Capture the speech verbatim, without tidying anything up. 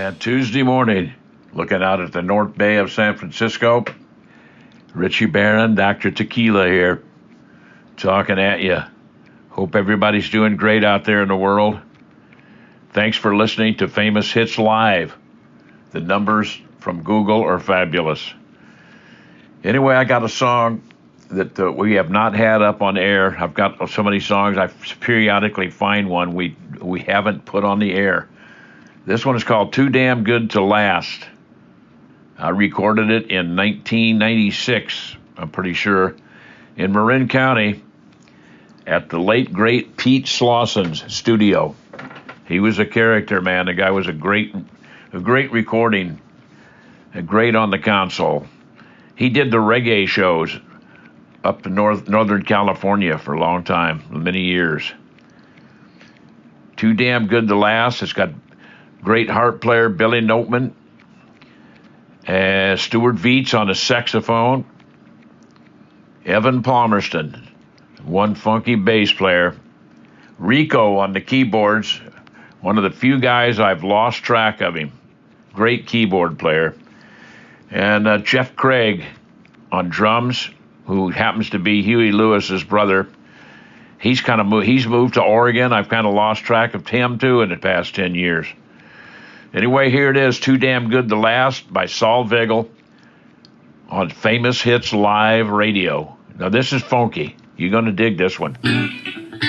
And Tuesday morning, looking out at the North Bay of San Francisco, Richie Barron, Doctor Tequila here, talking at you. Hope everybody's doing great out there in the world. Thanks for listening to Famous Hits Live. The numbers from Google are fabulous. Anyway, I got a song that uh, we have not had up on air. I've got so many songs, I periodically find one we we haven't put on the air. This one is called Too Damn Good to Last. I recorded it in nineteen ninety-six, I'm pretty sure, in Marin County at the late, great Pete Slauson's studio. He was a character, man. The guy was a great, a great recording, a great on the console. He did the reggae shows up in North, Northern California for a long time, many years. Too Damn Good to Last. It's got great harp player Billy Notman, uh, Stuart Veets on the saxophone, Evan Palmerston, one funky bass player, Rico on the keyboards, one of the few guys I've lost track of him, great keyboard player, and uh, Jeff Craig on drums, who happens to be Huey Lewis's brother. He's kind of moved, he's moved to Oregon. I've kind of lost track of him too in the past ten years. Anyway, here it is, Too Damn Good to Last by Saul Vigil on Famous Hits Live Radio. Now, this is funky. You're going to dig this one.